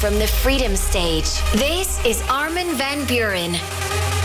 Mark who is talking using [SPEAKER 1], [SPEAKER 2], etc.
[SPEAKER 1] from the Freedom Stage. This is Armin van Buuren.